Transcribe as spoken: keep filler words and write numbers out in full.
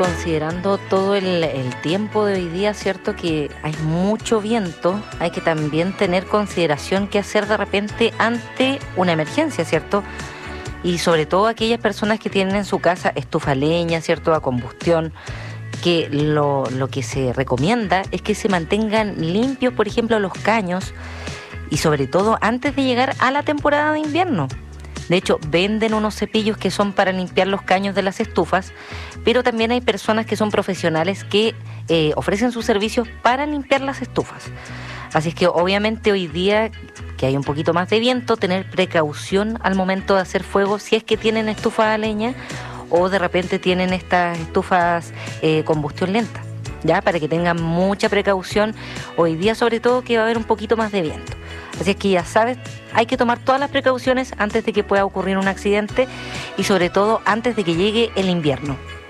considerando todo el, el tiempo de hoy día, ¿cierto? Que hay mucho viento, hay que también tener consideración qué hacer de repente ante una emergencia, ¿cierto? Y sobre todo aquellas personas que tienen en su casa estufa a leña, ¿cierto? A combustión, que lo, lo que se recomienda es que se mantengan limpios, por ejemplo, los caños y sobre todo antes de llegar a la temporada de invierno. De hecho, venden unos cepillos que son para limpiar los caños de las estufas, pero también hay personas que son profesionales que eh, ofrecen sus servicios para limpiar las estufas. Así es que obviamente hoy día que hay un poquito más de viento, tener precaución al momento de hacer fuego si es que tienen estufas a leña o de repente tienen estas estufas eh, combustión lenta, ya para que tengan mucha precaución hoy día, sobre todo que va a haber un poquito más de viento. Así es que ya sabes, hay que tomar todas las precauciones antes de que pueda ocurrir un accidente y sobre todo antes de que llegue el invierno.